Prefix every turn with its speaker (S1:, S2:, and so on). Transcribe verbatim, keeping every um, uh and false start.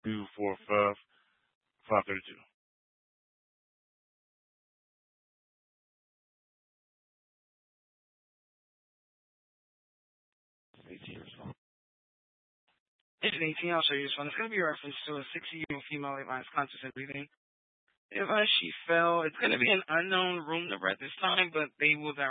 S1: two four five five three two.
S2: Agent eighteen, I'll show you this one. It's going to be a reference to a sixty-year-old female that finds conscious and breathing. If uh, she fell, it's going to be an unknown room number at this time, but they will